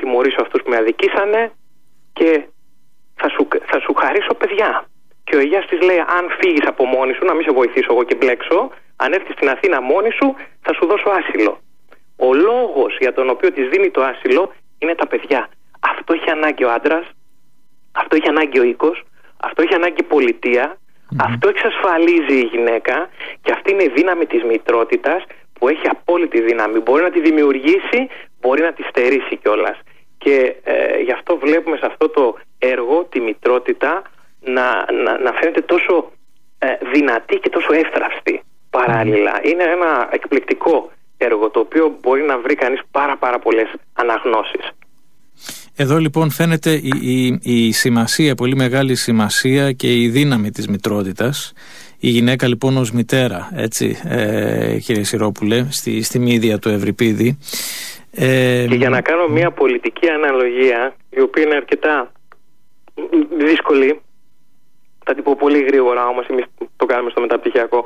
τιμωρήσω αυτούς που με αδικήσανε και θα σου χαρίσω παιδιά. Και ο Αιγαίας της λέει: αν φύγεις από μόνη σου, να μην σε βοηθήσω εγώ και μπλέξω, αν έρθεις στην Αθήνα μόνη σου, θα σου δώσω άσυλο. Ο λόγος για τον οποίο της δίνει το άσυλο είναι τα παιδιά. Αυτό έχει ανάγκη ο άντρας, αυτό έχει ανάγκη ο οίκος, αυτό έχει ανάγκη η πολιτεία, αυτό εξασφαλίζει η γυναίκα, και αυτή είναι η δύναμη της μητρότητας που έχει απόλυτη δύναμη. Μπορεί να τη δημιουργήσει, μπορεί να τη στερήσει κιόλας. Και γι' αυτό βλέπουμε σε αυτό το έργο τη μητρότητα να φαίνεται τόσο δυνατή και τόσο εύθραυστη παράλληλα. Είναι ένα εκπληκτικό έργο το οποίο μπορεί να βρει κανείς πάρα πολλές αναγνώσεις. Εδώ λοιπόν φαίνεται η σημασία, πολύ μεγάλη σημασία και η δύναμη της μητρότητας. Η γυναίκα λοιπόν ως μητέρα, έτσι κύριε Συρόπουλε, στη μύδια του Ευρυπίδη. Και για να κάνω μια πολιτική αναλογία, η οποία είναι αρκετά δύσκολη, θα την πω πολύ γρήγορα, όμως εμείς το κάνουμε στο μεταπτυχιακό.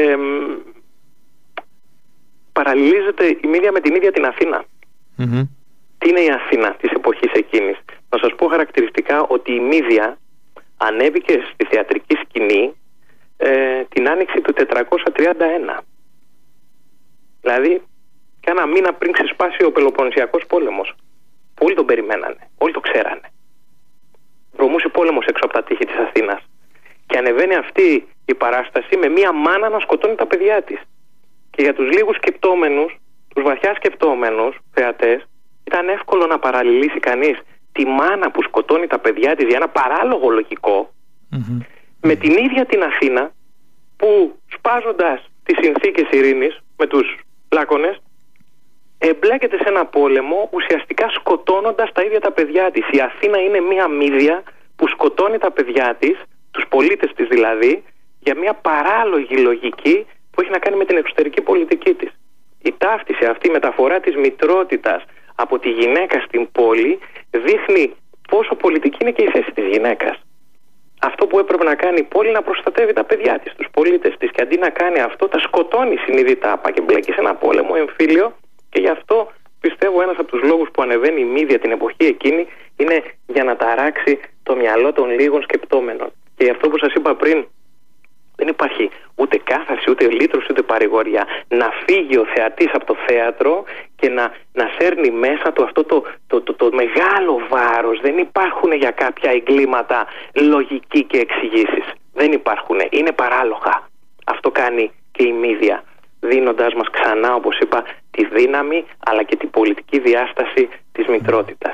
Παραλληλίζεται η μύδια με την ίδια την Αθήνα. Τι είναι η Αθήνα της εποχής εκείνης? Να σας πω χαρακτηριστικά ότι η μύδια ανέβηκε στη θεατρική σκηνή την άνοιξη του 431. Δηλαδή κάνα μήνα πριν ξεσπάσει ο Πελοποννησιακός πόλεμος. Όλοι τον περιμένανε, όλοι το ξέρανε. Βρωμούσε πόλεμος έξω από τα τείχη της Αθήνας. Και ανεβαίνει αυτή η παράσταση με μία μάνα να σκοτώνει τα παιδιά της. Και για τους λίγους σκεπτόμενους, τους βαθιά σκεπτόμενους θεατές, ήταν εύκολο να παραλληλήσει κανείς τη μάνα που σκοτώνει τα παιδιά της για ένα παράλογο λογικό με την ίδια την Αθήνα που, σπάζοντας τις συνθήκες ειρήνης με τους λάκωνες, εμπλέκεται σε ένα πόλεμο, ουσιαστικά σκοτώνοντας τα ίδια τα παιδιά της. Η Αθήνα είναι μία μύδια που σκοτώνει τα παιδιά της, τους πολίτες της δηλαδή, για μια παράλογη λογική που έχει να κάνει με την εξωτερική πολιτική της. Η ταύτιση αυτή, η μεταφορά της μητρότητας από τη γυναίκα στην πόλη, δείχνει πόσο πολιτική είναι και η θέση της γυναίκας. Αυτό που έπρεπε να κάνει η πόλη, να προστατεύει τα παιδιά της, τους πολίτες της, και αντί να κάνει αυτό, τα σκοτώνει συνειδητά, πάει και μπλέκει σε ένα πόλεμο εμφύλιο. Και γι' αυτό πιστεύω ένας από τους λόγους που ανεβαίνει η μύδια την εποχή εκείνη είναι για να ταράξει το μυαλό των λίγων σκεπτόμενων. Και γι' αυτό που σας είπα πριν, δεν υπάρχει ούτε κάθαρση, ούτε λύτρωση, ούτε παρηγοριά. Να φύγει ο θεατής από το θέατρο και να σέρνει μέσα του αυτό το μεγάλο βάρος. Δεν υπάρχουν για κάποια εγκλήματα λογική και εξηγήσεις. Δεν υπάρχουν. Είναι παράλογα. Αυτό κάνει και η μύδια, δίνοντάς μας ξανά, όπως είπα, τη δύναμη αλλά και την πολιτική διάσταση της μητρότητας.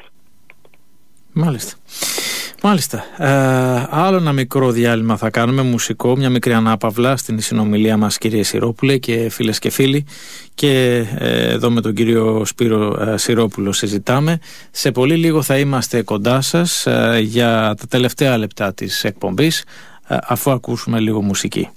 Μάλιστα. Άλλο ένα μικρό διάλειμμα θα κάνουμε, μουσικό, μια μικρή ανάπαυλα στην συνομιλία μας, κύριε Συρόπουλε και φίλες και φίλοι, και εδώ με τον κύριο Σπύρο Συρόπουλο συζητάμε. Σε πολύ λίγο θα είμαστε κοντά σας για τα τελευταία λεπτά της εκπομπής, αφού ακούσουμε λίγο μουσική.